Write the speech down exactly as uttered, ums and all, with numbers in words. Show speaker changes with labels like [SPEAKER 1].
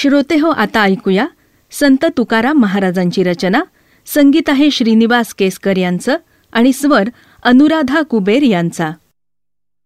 [SPEAKER 1] श्रोते हो, आता ऐकूया संत तुकाराम महाराजांची रचना. संगीत आहे श्रीनिवास केसकर यांचं आणि स्वर अनुराधा कुबेर यांचा.